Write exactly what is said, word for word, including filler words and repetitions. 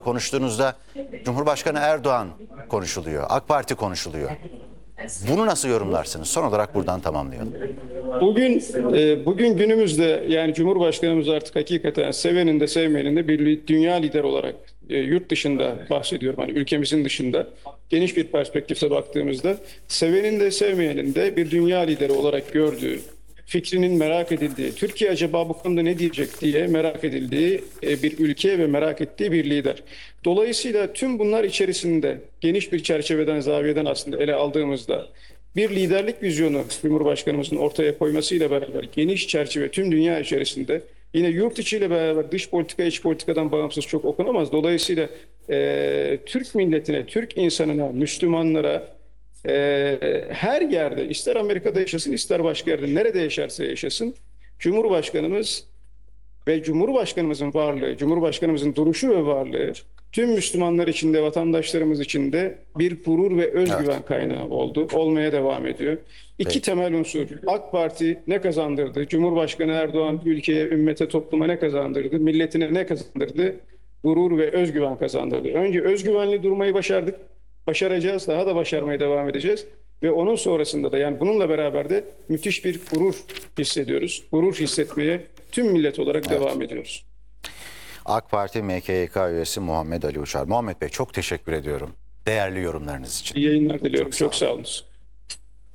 konuştuğunuzda Cumhurbaşkanı Erdoğan konuşuluyor, AK Parti konuşuluyor. Bunu nasıl yorumlarsınız? Son olarak buradan tamamlayalım. Bugün e, bugün günümüzde yani Cumhurbaşkanımız artık hakikaten sevenin de sevmeyenin de bir dünya lideri olarak e, yurt dışında bahsediyorum. Hani ülkemizin dışında geniş bir perspektifte baktığımızda sevenin de sevmeyenin de bir dünya lideri olarak gördüğü, fikrinin merak edildiği, Türkiye acaba bu konuda ne diyecek diye merak edildiği e, bir ülke ve merak ettiği bir lider. Dolayısıyla tüm bunlar içerisinde geniş bir çerçeveden, zaviyeden aslında ele aldığımızda bir liderlik vizyonu Cumhurbaşkanımızın ortaya koymasıyla beraber geniş çerçeve tüm dünya içerisinde yine yurt içi ile beraber dış politika iç politikadan bağımsız çok okunamaz. Dolayısıyla e, Türk milletine, Türk insanına, Müslümanlara e, her yerde ister Amerika'da yaşasın ister başka yerde nerede yaşarsa yaşasın Cumhurbaşkanımız ve Cumhurbaşkanımızın varlığı, Cumhurbaşkanımızın duruşu ve varlığı tüm Müslümanlar için de vatandaşlarımız için de bir gurur ve özgüven Evet. kaynağı oldu. Olmaya devam ediyor. İki Peki. temel unsur. AK Parti ne kazandırdı? Cumhurbaşkanı Erdoğan ülkeye, ümmete, topluma ne kazandırdı? Milletine ne kazandırdı? Gurur ve özgüven kazandırdı. Önce özgüvenli durmayı başardık. Başaracağız. Daha da başarmaya devam edeceğiz. Ve onun sonrasında da yani bununla beraber de müthiş bir gurur hissediyoruz. Gurur hissetmeye tüm millet olarak Evet. devam ediyoruz. AK Parti M K Y K üyesi Muhammed Ali Uçar. Muhammed Bey, çok teşekkür ediyorum değerli yorumlarınız için. İyi yayınlar diliyorum. Çok sağ Çok sağ olun. olun.